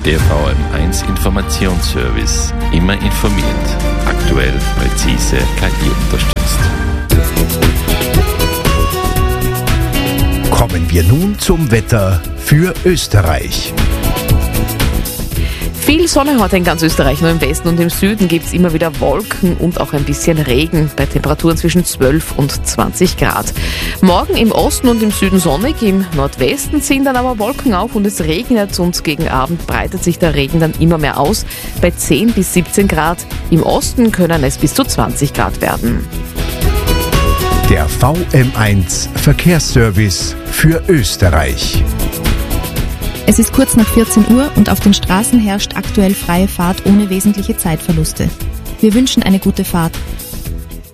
Der VM1 Informationsservice. Immer informiert. Aktuell, präzise, KI unterstützt. Kommen wir nun zum Wetter für Österreich. Viel Sonne heute in ganz Österreich, nur im Westen und im Süden gibt es immer wieder Wolken und auch ein bisschen Regen bei Temperaturen zwischen 12 und 20 Grad. Morgen im Osten und im Süden sonnig, im Nordwesten ziehen dann aber Wolken auf und es regnet und gegen Abend breitet sich der Regen dann immer mehr aus. Bei 10 bis 17 Grad, im Osten können es bis zu 20 Grad werden. Der VM1 Verkehrsservice für Österreich. Es ist kurz nach 14 Uhr und auf den Straßen herrscht aktuell freie Fahrt ohne wesentliche Zeitverluste. Wir wünschen eine gute Fahrt.